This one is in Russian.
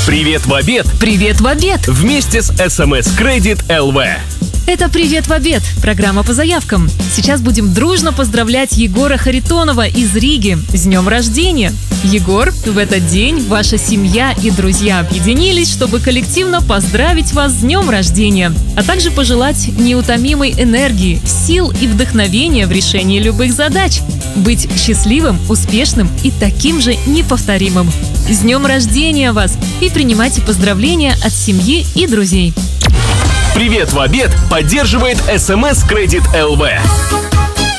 Привет в обед! Привет в обед! Вместе с СМС Кредит ЛВ. Это «Привет в обед» – программа по заявкам. Сейчас будем дружно поздравлять Егора Харитонова из Риги с днем рождения. Егор, в этот день ваша семья и друзья объединились, чтобы коллективно поздравить вас с днем рождения, а также пожелать неутомимой энергии, сил и вдохновения в решении любых задач. Быть счастливым, успешным и таким же неповторимым. С днем рождения вас! И принимайте поздравления от семьи и друзей. Привет в обед поддерживает СМС Кредит ЛВ.